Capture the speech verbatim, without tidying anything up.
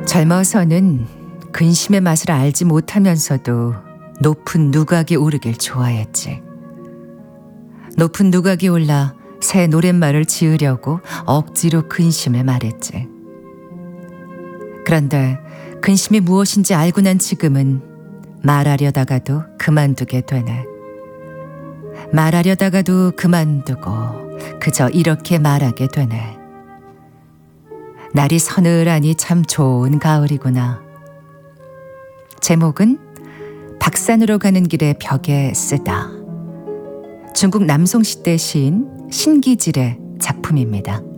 젊어서는 근심의 맛을 알지 못하면서도 높은 누각에 오르길 좋아했지. 높은 누각에 올라 새 노랫말을 지으려고 억지로 근심을 말했지. 그런데 근심이 무엇인지 알고 난 지금은 말하려다가도 그만두게 되네. 말하려다가도 그만두고 그저 이렇게 말하게 되네. 날이 서늘하니 참 좋은 가을이구나. 제목은 박산으로 가는 길의 벽에 쓰다. 중국 남송시대 시인 신기질의 작품입니다.